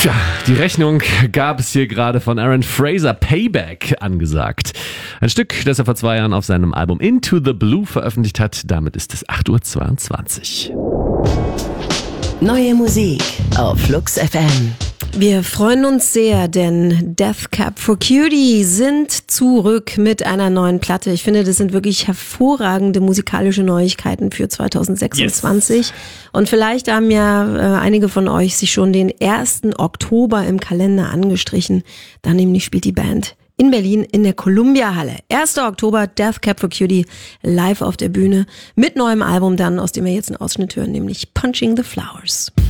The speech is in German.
Tja, die Rechnung gab es hier gerade von Aaron Fraser, Payback, angesagt. Ein Stück, das er vor 2 Jahren auf seinem Album Into the Blue veröffentlicht hat. Damit ist es 8:22 Uhr. Neue Musik auf Flux FM. Wir freuen uns sehr, denn Death Cab for Cutie sind zurück mit einer neuen Platte. Ich finde, das sind wirklich hervorragende musikalische Neuigkeiten für 2026. Yes. Und vielleicht haben ja einige von euch sich schon den 1. Oktober im Kalender angestrichen. Da nämlich spielt die Band in Berlin in der Columbia-Halle. 1. Oktober, Death Cab for Cutie, live auf der Bühne mit neuem Album dann, aus dem wir jetzt einen Ausschnitt hören, nämlich Punching the Flowers.